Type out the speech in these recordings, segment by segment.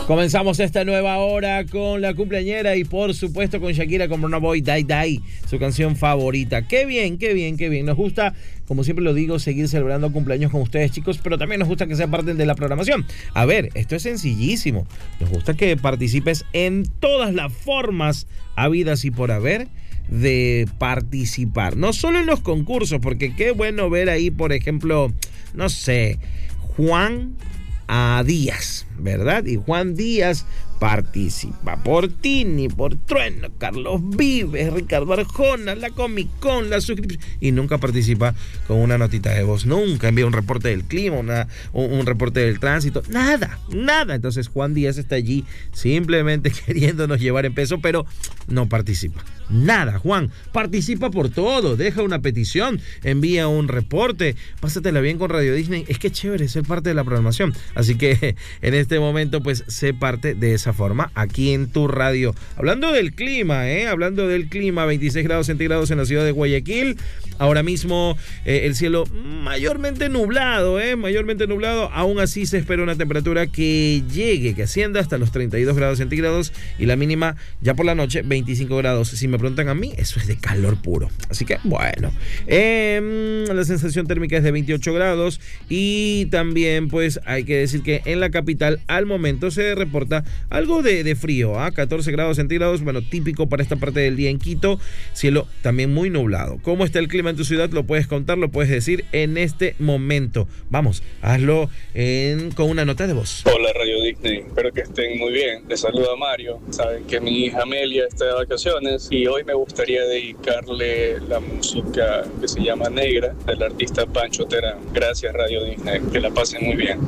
Comenzamos esta nueva hora con la cumpleañera y por supuesto con Shakira con Burna Boy, Die Die, su canción favorita. Qué bien, qué bien, qué bien. Nos gusta, como siempre lo digo, seguir celebrando cumpleaños con ustedes, chicos, pero también nos gusta que sean parte de la programación. A ver, esto es sencillísimo. Nos gusta que participes en todas las formas habidas y por haber de participar. No solo en los concursos, porque qué bueno ver ahí, por ejemplo, no sé, Juan Díaz, ¿verdad? Y Juan Díaz participa por Tini, por Trueno, Carlos Vives, Ricardo Arjona, la Comic Con, la suscripción, y nunca participa con una notita de voz, nunca envía un reporte del clima, un reporte del tránsito, nada. Entonces Juan Díaz está allí simplemente queriéndonos llevar en peso, pero no participa. Nada, Juan, participa por todo, deja una petición, envía un reporte, pásatela bien con Radio Disney, es que es chévere ser parte de la programación, así que en este momento pues sé parte de esa forma aquí en tu radio. Hablando del clima, 26 grados centígrados en la ciudad de Guayaquil, ahora mismo el cielo mayormente nublado, aún así se espera una temperatura que ascienda hasta los 32 grados centígrados y la mínima ya por la noche 25 grados, si me preguntan a mí, eso es de calor puro. Así que, bueno, la sensación térmica es de 28 grados y también, pues, hay que decir que en la capital al momento se reporta algo de frío, 14 grados centígrados, bueno, típico para esta parte del día en Quito, cielo también muy nublado. ¿Cómo está el clima en tu ciudad? Lo puedes contar, lo puedes decir en este momento. Vamos, hazlo con una nota de voz. Hola Radio Disney, espero que estén muy bien. Les saluda Mario. Saben que mi hija Amelia está de vacaciones y hoy me gustaría dedicarle la música que se llama Negra del artista Pancho Terán. Gracias Radio Disney, que la pasen muy bien.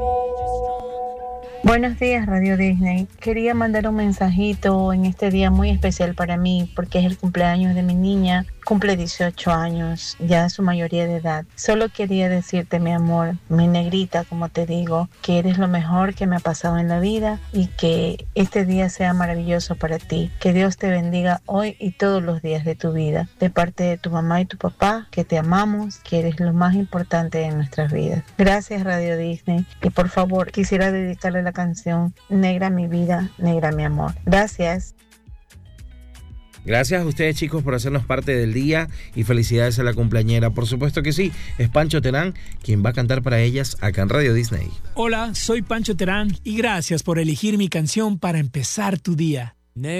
Buenos días Radio Disney, quería mandar un mensajito en este día muy especial para mí porque es el cumpleaños de mi niña, cumple 18 años, ya es su mayoría de edad. Solo quería decirte, mi amor, mi negrita, como te digo, que eres lo mejor que me ha pasado en la vida y que este día sea maravilloso para ti. Que Dios te bendiga hoy y todos los días de tu vida. De parte de tu mamá y tu papá, que te amamos, que eres lo más importante en nuestras vidas. Gracias Radio Disney y por favor quisiera dedicarle la canción Negra mi vida, negra mi amor. Gracias. Gracias a ustedes, chicos, por hacernos parte del día y felicidades a la cumpleañera. Por supuesto que sí, es Pancho Terán quien va a cantar para ellas acá en Radio Disney. Hola, soy Pancho Terán y gracias por elegir mi canción para empezar tu día.